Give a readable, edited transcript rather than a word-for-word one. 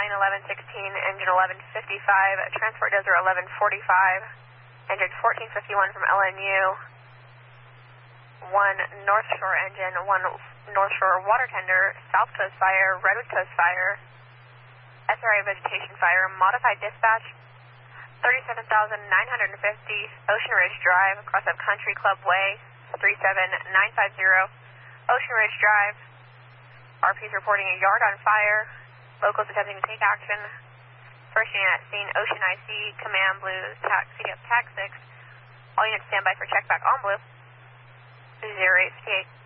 line 1116, engine 1155, transport dozer 1145, engine 1451 from LNU, 1 North Shore engine, 1 North Shore water tender, South Coast Fire, Redwood Coast Fire, SRA vegetation fire, modified dispatch, 37,950, Ocean Ridge Drive, across of Country Club Way, 37950, Ocean Ridge Drive. RP's reporting a yard on fire. Locals attempting to take action. First unit at scene, Ocean IC, Command Blue, taxi up TAC 6. All units stand by for check back on Blue. 0858.